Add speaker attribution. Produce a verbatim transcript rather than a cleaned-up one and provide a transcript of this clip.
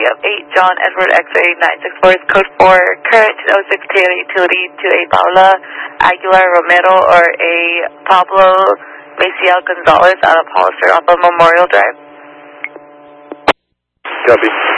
Speaker 1: of eight John Edward X-ray nine six four is code four, current oh six Taylor Utility to a Paula Aguilar Romero or a Pablo Maciel Gonzalez out of Hollister off of Memorial Drive.
Speaker 2: Copy.